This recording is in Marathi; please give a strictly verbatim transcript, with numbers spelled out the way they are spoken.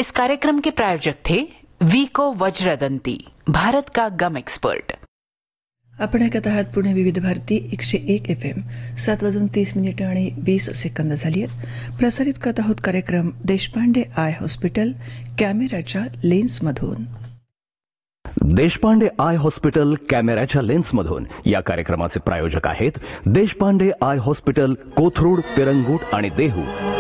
इस कार्यक्रम के प्रायोजक थे वीको वज्रदंती, भारत का गम एक्सपर्ट। आपण ऐकत आहात पुणे विविध भारती एकशे एक एफ एम. सात वाजून तीस मिनिटं आणि वीस सेकंद झाली आहेत. प्रसारित करत आहोत कार्यक्रम देशपांडे आय हॉस्पिटल कॅमेऱ्याच्या लेन्समधून. देशपांडे आय हॉस्पिटल कॅमेऱ्याच्या लेन्समधून या कार्यक्रमाचे प्रायोजक आहेत देशपांडे आय हॉस्पिटल, कोथरूड, पिरंगुट आणि देहू.